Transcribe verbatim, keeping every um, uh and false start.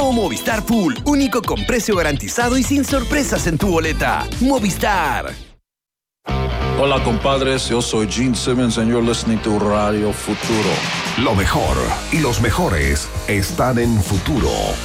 Nuevo Movistar Full, único con precio garantizado y sin sorpresas en tu boleta. Movistar. Hola, compadres. Yo soy Gene Simmons and you're listening to Radio Futuro. Lo mejor y los mejores están en Futuro.